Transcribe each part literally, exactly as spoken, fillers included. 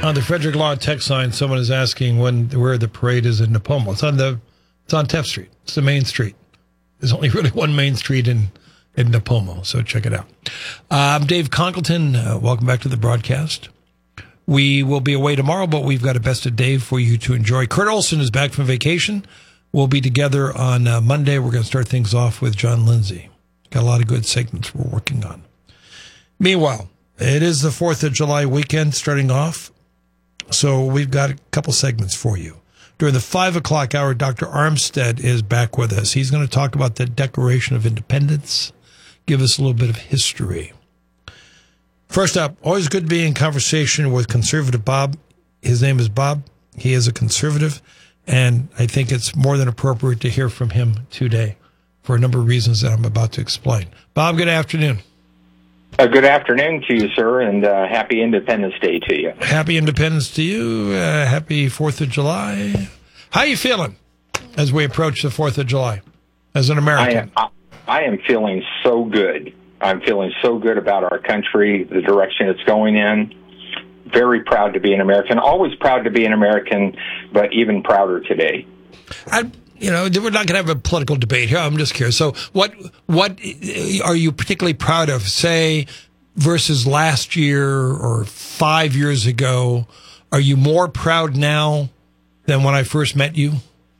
On the Frederick Law text line, someone is asking when where the parade is in Nipomo. It's on the it's on Taft Street. It's the main street. There's only really one main street in in Nipomo, so check it out. Uh, I'm Dave Congleton. Uh, welcome back to the broadcast. We will be away tomorrow, but we've got a Best of Dave for you to enjoy. Kurt Olson is back from vacation. We'll be together on uh, Monday. We're going to start things off with John Lindsay. Got a lot of good segments we're working on. Meanwhile, it is the fourth of July weekend starting off. So we've got a couple segments for you. During the five o'clock hour, Doctor Armstead is back with us. He's going to talk about the Declaration of Independence, give us a little bit of history. First up, always good to be in conversation with conservative Bob. His name is Bob. He is a conservative, and I think it's more than appropriate to hear from him today for a number of reasons that I'm about to explain. Bob, good afternoon. Uh, good afternoon to you, sir, and uh, happy Independence Day to you. Happy Independence to you. Uh, happy fourth of July. How are you feeling as we approach the fourth of July as an American? I am, I, I am feeling so good. I'm feeling so good about our country, the direction it's going in. Very proud to be an American. Always proud to be an American, but even prouder today. I, you know, we're not going to have a political debate here. I'm just curious. So what what are you particularly proud of, say, versus last year or five years ago? Are you more proud now than when I first met you?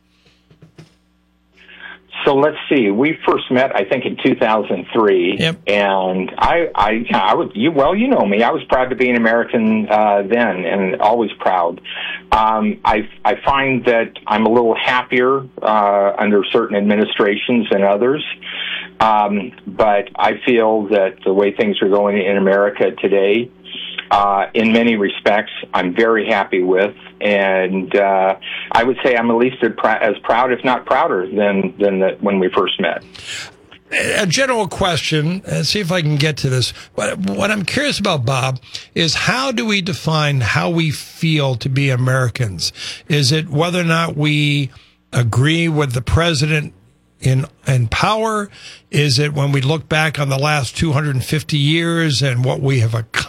So let's see. We first met, I think, in two thousand three, yep. and I, I, I was, you, well, you know me. I was proud to be an American uh, then, and always proud. Um, I, I find that I'm a little happier uh, under certain administrations than others, um, but I feel that the way things are going in America today, Uh, in many respects, I'm very happy with, and uh, I would say I'm at least as proud, if not prouder, than than the, when we first met. A general question, and see if I can get to this. What, what I'm curious about, Bob, is how do we define how we feel to be Americans? Is it whether or not we agree with the president in in power? Is it when we look back on the last two hundred fifty years and what we have accomplished?